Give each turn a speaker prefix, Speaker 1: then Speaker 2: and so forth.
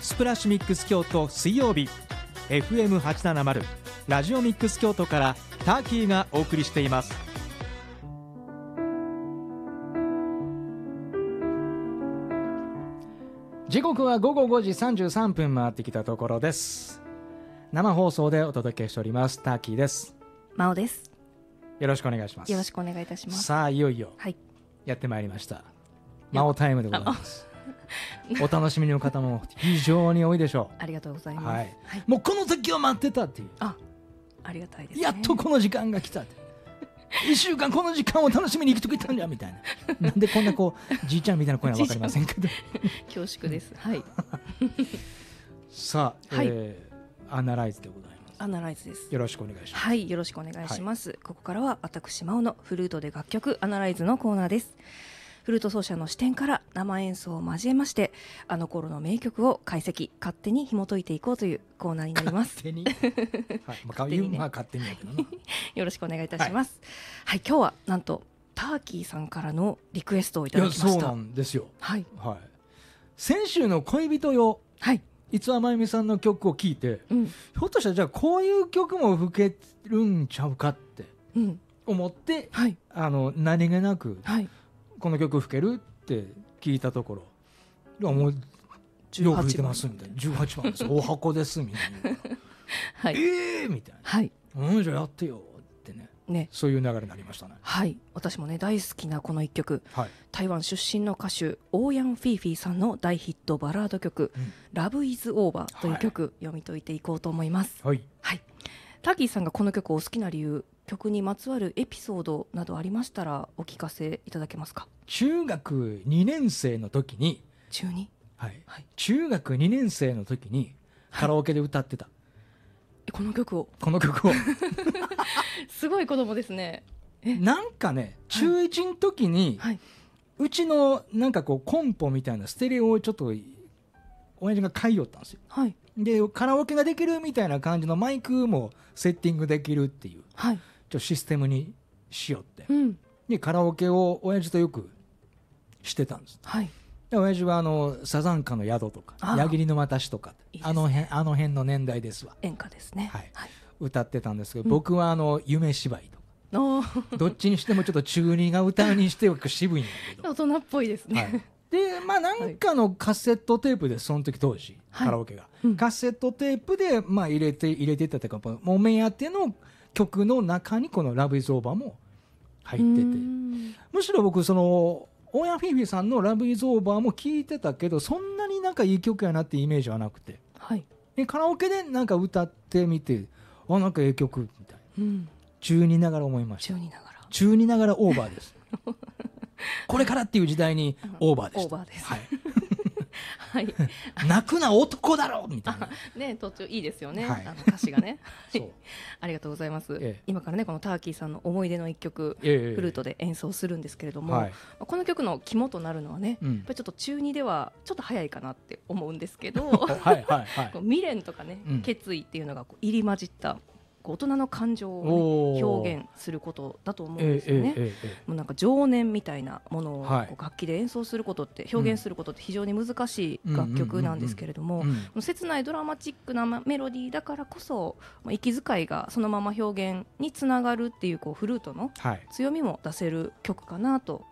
Speaker 1: スプラッシュミックス京都水曜日 FM870 ラジオミックス京都からターキーがお送りしています。
Speaker 2: 時刻は午後5時33分回ってきたところです。生放送でお届けしておりますターキーです。
Speaker 3: 真央です。
Speaker 2: よろしくお願いします。
Speaker 3: よろしくお願いいたします。
Speaker 2: さあいよいよやってまいりました、真央タイムでございます。お楽しみの方も非常に多いでしょう。
Speaker 3: ありがとうございます、
Speaker 2: はいはい、もうこの時を待ってたっていう、
Speaker 3: ありがたいですね。
Speaker 2: やっとこの時間が来たって1週間この時間を楽しみに生きてきたんじゃみたいな。なんでこんなこうじいちゃんみたいな声は分かりませんけど
Speaker 3: 恐縮です。はい
Speaker 2: さあ、アナライズでございます。
Speaker 3: アナライズです。
Speaker 2: よろしくお願いします。
Speaker 3: はい、よろしくお願いします、はい、ここからは私真央のフルートで楽曲アナライズのコーナーです。フルート奏者の視点から生演奏を交えまして、あの頃の名曲を解析、勝手に紐解いていこうというコーナーになります。
Speaker 2: 勝手に、はい、勝手にね、勝手にやけどな
Speaker 3: よろしくお願いいたします。はい、今日はなんとターキーさんからのリクエストをいただきました。
Speaker 2: いやそうなんですよ。
Speaker 3: はい、
Speaker 2: はい、先週の恋人よ、
Speaker 3: はい、
Speaker 2: 五輪真由美さんの曲を聴いて、ひょっとしたらじゃあこういう曲も吹けるんちゃうかって思って、
Speaker 3: はい、
Speaker 2: 何気なく、
Speaker 3: はい、
Speaker 2: この曲吹けるって聞いたところ、もうよく吹いてますみたいな、18番ですお箱ですみたいなはい、みたいな、はい、じゃあやってよってね、そういう流れになりましたね。
Speaker 3: はい、私もね大好きなこの一曲、はい、台湾出身の歌手オーヤン・フィーフィーさんの大ヒットバラード曲、Love is Over という曲、読み解いていこうと思います。はい、はい、ターキーさんがこの曲を好きな理由、曲にまつわるエピソードなどありましたらお聞かせいただけますか。
Speaker 2: 中学2年生の時に
Speaker 3: 中2、
Speaker 2: はいはい、中学2年生の時にカラオケで歌ってた、はい、
Speaker 3: この曲をすごい子供ですね。
Speaker 2: なんかね、中1の時に、はい、うちのなんかこうコンポみたいなステレオをちょっと親父が買いよったんですよ。はい、でカラオケができるみたいな感じのマイクもセッティングできるっていう、はい、ちょっとシステムにしよって、でカラオケを親父とよくしてたんです。はい、で親父はサザンカの宿とか矢切の渡しとか、いいね、あの辺の年代ですわ。
Speaker 3: 演歌ですね。
Speaker 2: はいはい、歌ってたんですけど、僕は夢芝居とかどっちにしてもちょっと中二が歌うにしては渋いんだけど
Speaker 3: 大人っぽいですね。はい、
Speaker 2: でなんかのカセットテープでその時当時、はい、カラオケが、カセットテープで入れていったというか、もう目当ての曲の中にこの Love is Over も入ってて、むしろ僕そのオーヤン・フィーフィーさんの Love is Over も聴いてたけど、そんなになんかいい曲やなってイメージはなくて、はい、でカラオケでなんか歌ってみて、なんかいい曲みたいな、中二ながら思いました。中二ながらオーバーですこれからっていう時代にオーバーでした。
Speaker 3: オーバーです、
Speaker 2: はい
Speaker 3: はい、
Speaker 2: 泣くな男だろみたいな
Speaker 3: ね、途中いいですよね、はい、歌詞がねそうありがとうございます、今からねこのターキーさんの思い出の一曲、フルートで演奏するんですけれども、はい、この曲の肝となるのはね、やっぱりちょっと中2ではちょっと早いかなって思うんですけどはいはい、はい、未練とかね、決意っていうのが入り混じった大人の感情を、ね、表現することだと思うんですよね。もうなんか情念みたいなものを楽器で演奏することって、表現することって非常に難しい楽曲なんですけれども、切ないドラマチックなメロディーだからこそ息遣いがそのまま表現につながるっていう、フルートの強みも出せる曲かなと